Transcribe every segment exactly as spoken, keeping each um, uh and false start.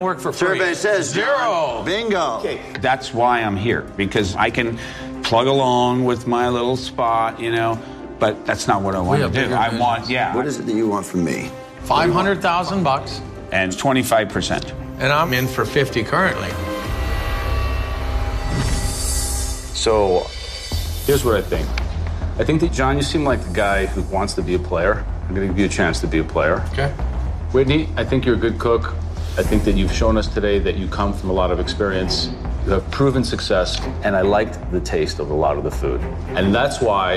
Work for free. Survey says zero. Bingo. Okay. That's why I'm here, because I can plug along with my little spot, you know, but that's not what I want to do. I want, yeah. What is it that you want from me? Five hundred thousand bucks. And twenty-five percent. And I'm in for fifty currently. So, here's what I think. I think that, John, you seem like the guy who wants to be a player. I'm going to give you a chance to be a player. Okay. Whitney, I think you're a good cook. I think that you've shown us today that you come from a lot of experience. You have proven success, and I liked the taste of a lot of the food. And that's why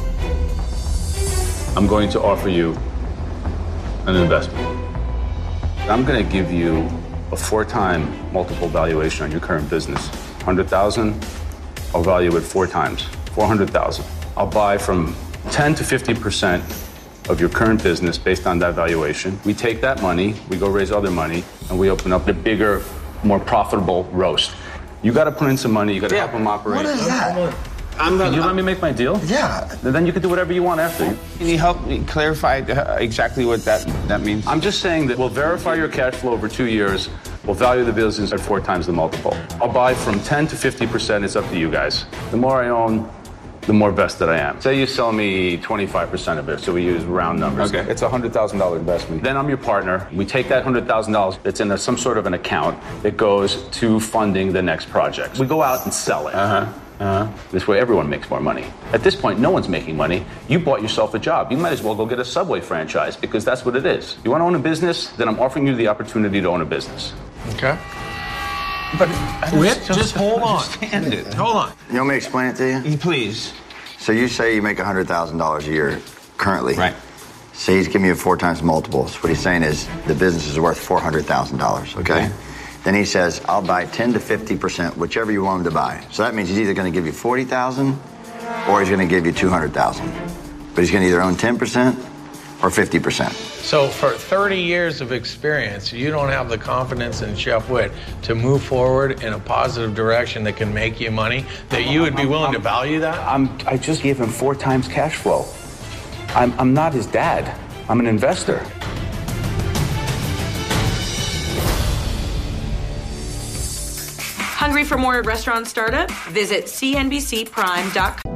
I'm going to offer you an investment. I'm going to give you a four-time multiple valuation on your current business. one hundred thousand dollars, I'll value it four times, four hundred thousand dollars. I'll buy from ten to fifty percent of your current business based on that valuation. We take that money, we go raise other money, and we open up a bigger, more profitable roast. You got to put in some money, you got to Yeah. help them operate. What is that? I'm Can you not, let me make my deal? Yeah. Then you can do whatever you want after. can you help me clarify uh, exactly what that, that means? I'm just saying that we'll verify your cash flow over two years. We'll value the business at four times the multiple. I'll buy from ten to fifty percent. It's up to you guys. The more I own, the more vested I am. Say you sell me twenty-five percent of it, so we use round numbers. Okay. It's a one hundred thousand dollars investment. Then I'm your partner. We take that one hundred thousand dollars that's in a, some sort of an account that goes to funding the next project. We go out and sell it. Uh-huh. Uh-huh. This way everyone makes more money. At this point, no one's making money. You bought yourself a job. You might as well go get a Subway franchise, because that's what it is. You want to own a business? Then I'm offering you the opportunity to own a business. Okay. But I don't Whit, just hold on. understand it. Hold on. You want me to explain it to you? Please. So you say you make one hundred thousand dollars a year currently. Right. Say he's giving you a four times multiple. So what he's saying is the business is worth four hundred thousand dollars, okay? Okay. Then he says, I'll buy ten to fifty percent, whichever you want him to buy. So that means he's either going to give you forty thousand dollars or he's going to give you two hundred thousand dollars. But he's going to either own ten percent or fifty percent. So for thirty years of experience, you don't have the confidence in Chef Whit to move forward in a positive direction that can make you money, that you would be willing to value that? I'm, I just gave him four times cash flow. I'm, I'm not his dad. I'm an investor. Hungry for more restaurant startup? Visit C N B C Prime dot com.